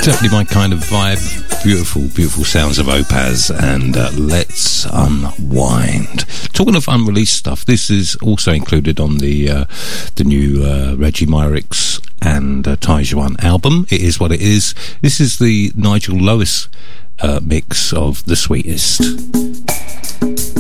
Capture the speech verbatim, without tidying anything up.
definitely my kind of vibe. Beautiful, beautiful sounds of Opaz, and uh, Let's Unwind. Talking of unreleased stuff, this is also included on the uh, the new uh, Reggie Myrick's and uh, Taijuan album. It Is What It Is. This is the Nigel Lewis uh, mix of The Sweetest.